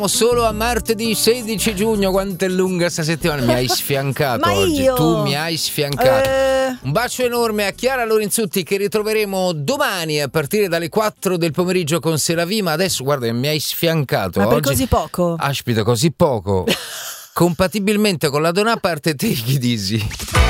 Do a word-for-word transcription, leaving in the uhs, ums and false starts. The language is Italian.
Solo a martedì sedici giugno. Quanto è lunga sta settimana. Mi hai sfiancato Ma oggi. io? Tu mi hai sfiancato. Eh... Un bacio enorme a Chiara Lorenzutti, che ritroveremo domani a partire dalle quattro del pomeriggio con Seravi. Ma adesso guarda, mi hai sfiancato. Ma per oggi... così poco? Aspita, così poco. Compatibilmente con la Donà parte Take It Easy.